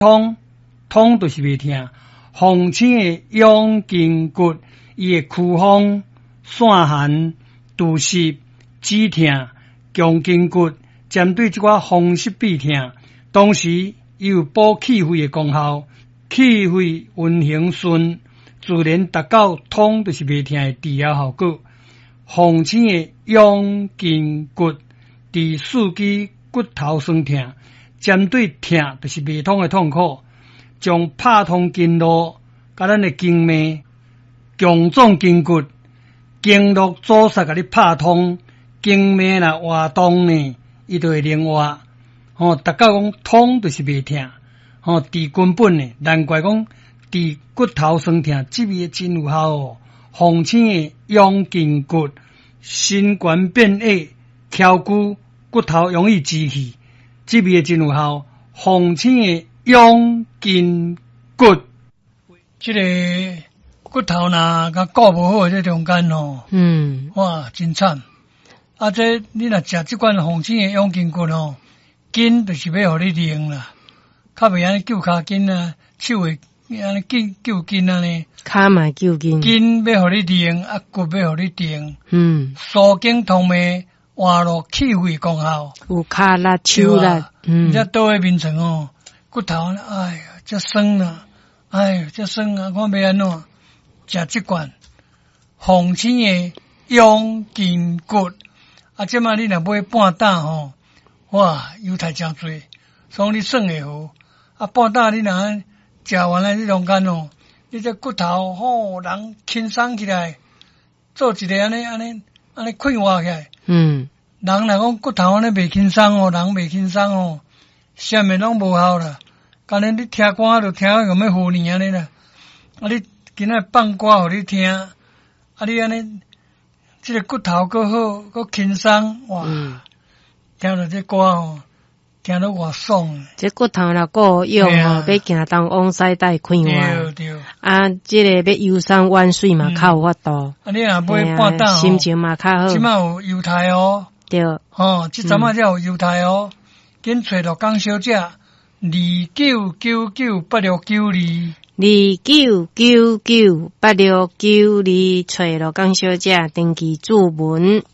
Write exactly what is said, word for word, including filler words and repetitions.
痛痛就是袂痛。风清的养筋骨，伊的躯风、散寒、肚湿、止痛、强筋骨，针对这寡风湿痹痛，同时伊有补气血的功效，气血运行顺，自然达到痛就是袂痛的治疗效果。风清的养筋骨，治四肢骨头酸痛，针对痛就是袂痛的痛苦，将拍通经络，甲咱的经脉、强壮筋骨、经络阻塞，甲你拍通，经脉若活动呢，伊就会灵活。吼、哦，达到讲痛就是袂痛，吼、哦，治根本呢，难怪讲治骨头酸痛，这味真有效哦。风清的养筋骨，心肝变矮、翘骨，骨头容易支气，这味真有效。风清的养筋骨，这个骨头若甲顾无好，这中间哦，嗯，哇，真惨。啊，这你若食这款风清的养筋骨哦，筋就是要互你练啦，较袂安尼揪骹筋啊，手会安尼紧揪筋安尼， 骹嘛揪筋， 筋要互你练，啊骨要互你定，嗯，疏筋通脉，活络气血功效， 有骹力、手力，嗯， 这倒喺面床哦，骨头哎呀，这酸啦，哎呀，这酸啊，看要安怎食这罐风清的养筋骨，啊，这嘛你若买半担吼，哇，油太真多，所以你算会好。啊，半担你若食完了，你中间哦，你这骨头吼、哦，人轻松起来，做一个安尼安尼安尼快活起来。嗯，人若讲骨头安尼袂轻松哦，人袂轻松哦，啥物拢无效啦。干恁你听歌就听到咁要糊泥安尼啦。啊，你今仔放歌互你听，啊，你安尼，这个骨头搁好，搁轻松，哇！嗯、听到这歌哦，听到偌爽。 这骨头若够用哦，要行东往西带快活。 对对。 啊，这个要游山玩水嘛，较有法度。 啊，你若买半担哦， 心情嘛较好。 即摆有犹太哦。对。哦，即阵仔才有犹太哦，紧找着江小姐，二九九九八六九二。 二九九九八六九二，找罗江小姐登记注文。